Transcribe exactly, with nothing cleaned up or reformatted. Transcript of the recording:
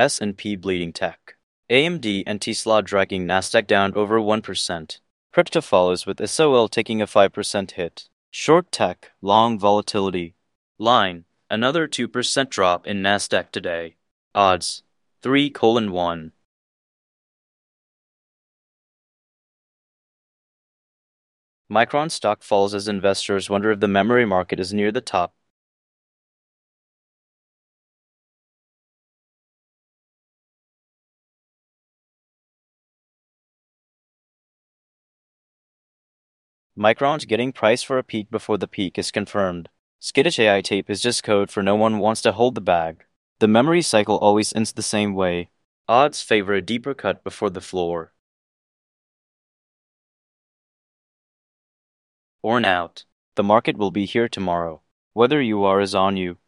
S and P bleeding tech. A M D and Tesla dragging Nasdaq down over one percent. Crypto follows with S O L taking a five percent hit. Short tech, long volatility. Line, another two percent drop in Nasdaq today. Odds, three colon one. Micron stock falls as investors wonder if the memory market is near the top. Micron's getting priced for a peak before the peak is confirmed. Skittish A I tape is just code for no one wants to hold the bag. The memory cycle always ends the same way. Odds favor a deeper cut before the floor. Worn out. The market will be here tomorrow. Whether you are is on you.